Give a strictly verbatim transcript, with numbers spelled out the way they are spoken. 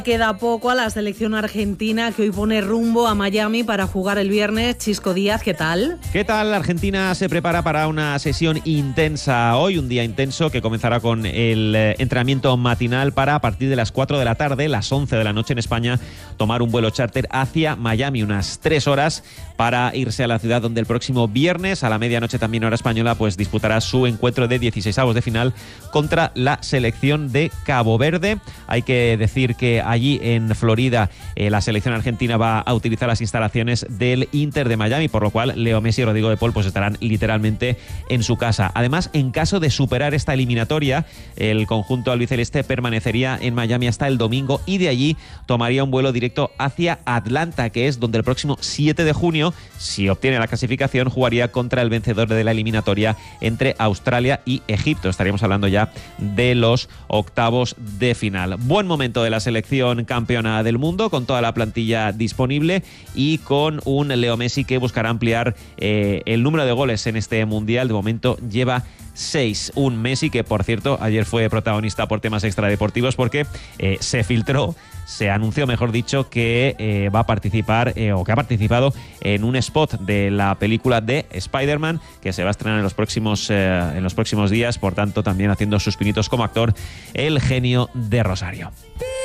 Queda poco a la selección argentina que hoy pone rumbo a Miami para jugar el viernes. Chisco Díaz, ¿qué tal? ¿Qué tal? Argentina se prepara para una sesión intensa hoy, un día intenso que comenzará con el entrenamiento matinal para a partir de las cuatro de la tarde, las once de la noche en España, tomar un vuelo charter hacia Miami, unas tres horas para irse a la ciudad donde el próximo viernes a la medianoche también hora española pues disputará su encuentro de dieciseisavos de final contra la selección de Cabo Verde. Hay que decir que allí en Florida eh, la selección argentina va a utilizar las instalaciones del Inter de Miami, por lo cual Leo Messi y Rodrigo de Paul pues estarán literalmente en su casa. Además, en caso de superar esta eliminatoria, el conjunto albiceleste permanecería en Miami hasta el domingo y de allí tomaría un vuelo directo hacia Atlanta, que es donde el próximo siete de junio, si obtiene la clasificación, jugaría contra el vencedor de la eliminatoria entre Australia y Egipto. Estaríamos hablando ya de los octavos de final. Buen momento de la selección campeona del mundo, con toda la plantilla disponible y con un Leo Messi que buscará ampliar eh, el número de goles en este mundial. De momento lleva seis. Un Messi que, por cierto, ayer fue protagonista por temas extradeportivos porque eh, se filtró, se anunció, mejor dicho, que eh, va a participar eh, o que ha participado en un spot de la película de Spider-Man que se va a estrenar en los próximos, eh, en los próximos días, por tanto también haciendo sus pinitos como actor el genio de Rosario.